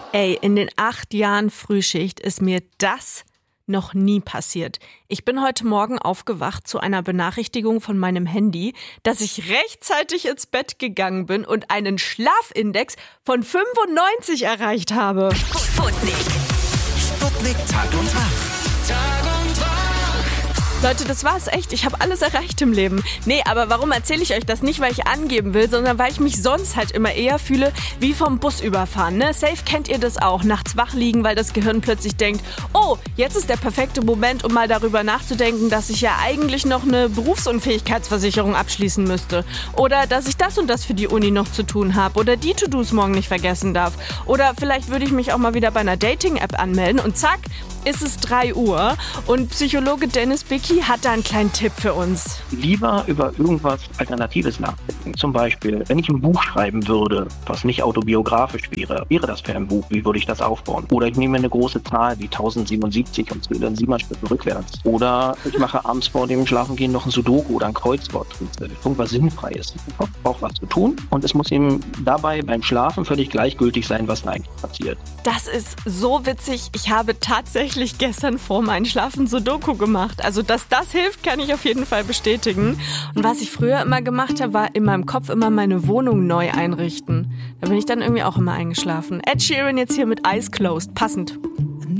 Ey, in den 8 Jahren Frühschicht ist mir das noch nie passiert. Ich bin heute Morgen aufgewacht zu einer Benachrichtigung von meinem Handy, dass ich rechtzeitig ins Bett gegangen bin und einen Schlafindex von 95 erreicht habe. Sputnik Tag und Tag. Leute, das war's echt. Ich habe alles erreicht im Leben. Nee, aber warum erzähle ich euch das? Nicht, weil ich angeben will, sondern weil ich mich sonst halt immer eher fühle wie vom Bus überfahren. Ne? Safe kennt ihr das auch. Nachts wach liegen, weil das Gehirn plötzlich denkt, oh, jetzt ist der perfekte Moment, um mal darüber nachzudenken, dass ich ja eigentlich noch eine Berufsunfähigkeitsversicherung abschließen müsste. Oder dass ich das und das für die Uni noch zu tun habe. Oder die To-Dos morgen nicht vergessen darf. Oder vielleicht würde ich mich auch mal wieder bei einer Dating-App anmelden und zack, ist es 3 Uhr und Psychologe Dennis Bicki hat da einen kleinen Tipp für uns. Lieber über irgendwas Alternatives nachdenken. Zum Beispiel, wenn ich ein Buch schreiben würde, was nicht autobiografisch wäre das für ein Buch? Wie würde ich das aufbauen? Oder ich nehme eine große Zahl wie 1077 und zähle dann 7 Schritte rückwärts. Oder ich mache abends vor dem Schlafengehen noch ein Sudoku oder ein Kreuzwort. Irgendwas Sinnfreies. Der Kopf braucht was zu tun und es muss ihm dabei beim Schlafen völlig gleichgültig sein, was da eigentlich passiert. Das ist so witzig. Ich habe tatsächlich gestern vorm Einschlafen Sudoku gemacht. Also, dass das hilft, kann ich auf jeden Fall bestätigen. Und was ich früher immer gemacht habe, war in meinem Kopf immer meine Wohnung neu einrichten. Da bin ich dann irgendwie auch immer eingeschlafen. Ed Sheeran jetzt hier mit Eyes Closed. Passend.